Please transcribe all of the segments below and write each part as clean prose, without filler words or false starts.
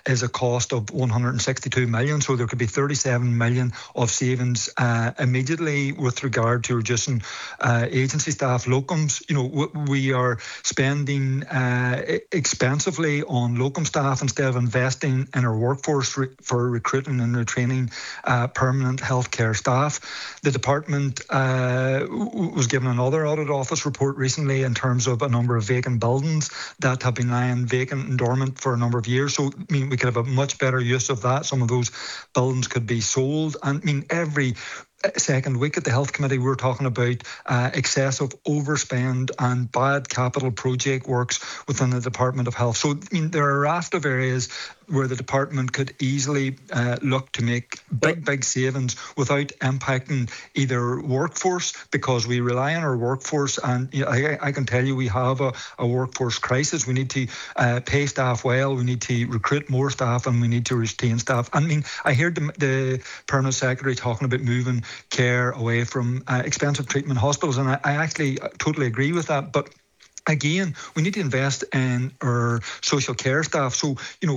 is a cost of 162 million. So there could be 37 million of savings immediately with regard to reducing agency staff, locums. We are spending expensively on locum staff instead of investing in our workforce for recruiting and retraining permanent healthcare staff. The department was given another audit office report recently in terms of a number of vacant buildings that have been lying vacant and dormant for a number of years. So, we could have a much better use of that. Some of those buildings could be sold. And, every second week at the Health Committee, we're talking about excessive overspend and bad capital project works within the Department of Health. So, there are a raft of areas where the department could easily look to make big savings without impacting either workforce, because we rely on our workforce, and I can tell you we have a workforce crisis. We need to pay staff well, we need to recruit more staff, and we need to retain staff. I heard the Permanent Secretary talking about moving care away from expensive treatment hospitals, and I actually totally agree with that, but again, we need to invest in our social care staff. So,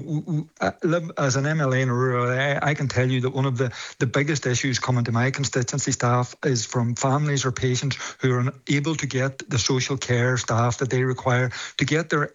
I live as an MLA in a rural area. I can tell you that one of the biggest issues coming to my constituency staff is from families or patients who are unable to get the social care staff that they require to get their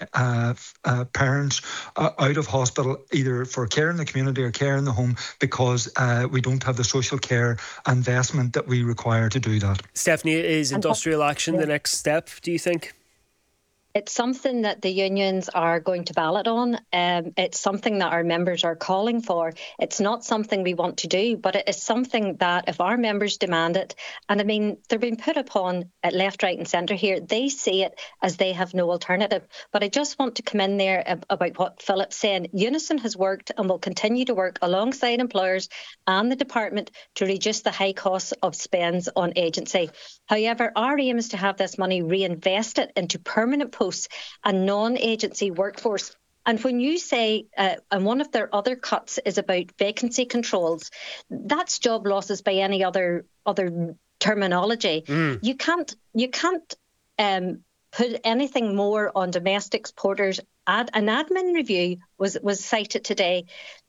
parents out of hospital, either for care in the community or care in the home, because we don't have the social care investment that we require to do that. Stephanie, is industrial action the next step, do you think? It's something that the unions are going to ballot on. It's something that our members are calling for. It's not something we want to do, but it is something that if our members demand it, and they're being put upon at left, right and centre here, they see it as they have no alternative. But I just want to come in there about what Philip's saying. Unison has worked and will continue to work alongside employers and the department to reduce the high costs of spends on agency. However, our aim is to have this money reinvested into permanent posts and non-agency workforce. And when you say, and one of their other cuts is about vacancy controls, that's job losses by any other terminology. You can't put anything more on domestics, porters. An admin review was cited today.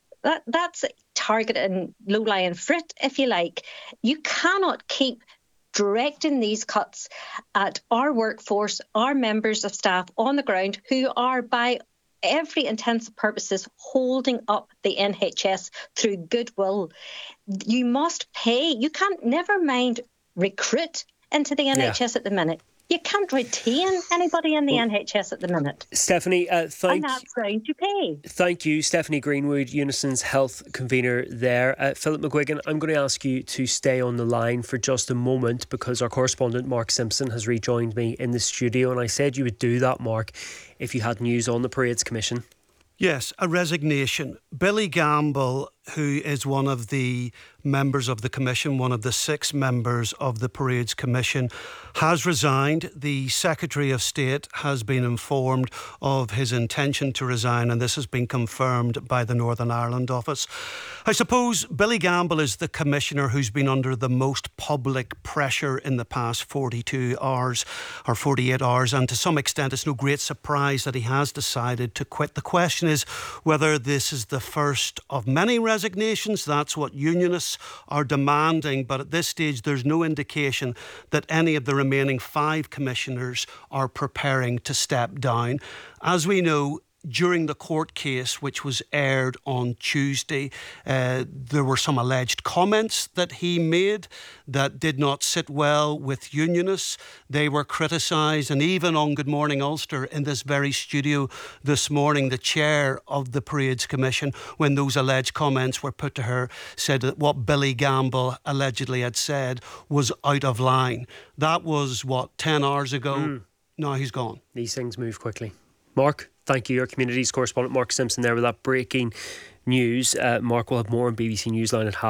That's targeting low-lying fruit, if you like. You cannot keep directing these cuts at our workforce, our members of staff on the ground, who are by every intents and purposes holding up the NHS through goodwill. You must pay. You can't, never mind recruit into the NHS at the minute. You can't retain anybody in the NHS at the minute. Stephanie, and that's going to pay. Thank you, Stephanie Greenwood, Unison's health convener there. Philip McGuigan, I'm going to ask you to stay on the line for just a moment, because our correspondent Mark Simpson has rejoined me in the studio, and I said you would do that, Mark, if you had news on the Parades Commission. Yes, a resignation. Billy Gamble, who is one of the members of the Commission, one of the 6 members of the Parades Commission, has resigned. The Secretary of State has been informed of his intention to resign, and this has been confirmed by the Northern Ireland office. I suppose Billy Gamble is the Commissioner who's been under the most public pressure in the past 42 hours or 48 hours, and to some extent it's no great surprise that he has decided to quit. The question is whether this is the first of many resignations. That's what unionists are demanding, but at this stage there's no indication that any of the remaining 5 commissioners are preparing to step down. As we know, during the court case, which was aired on Tuesday, there were some alleged comments that he made that did not sit well with unionists. They were criticised, and even on Good Morning Ulster in this very studio this morning, the chair of the Parades Commission, when those alleged comments were put to her, said that what Billy Gamble allegedly had said was out of line. That was, 10 hours ago? Now he's gone. These things move quickly. Mark, thank you. Our communities correspondent Mark Simpson there with that breaking news. Mark will have more on BBC Newsline at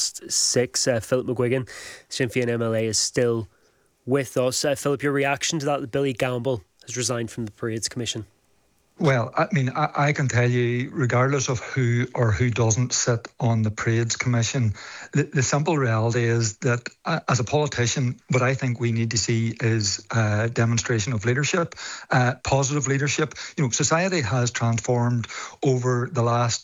6:30. Philip McGuigan, Sinn Féin MLA, is still with us. Philip, your reaction to that Billy Gamble has resigned from the Parades Commission? Well, I can tell you, regardless of who or who doesn't sit on the Parades Commission, the simple reality is that as a politician, what I think we need to see is a demonstration of leadership, positive leadership. Society has transformed over the last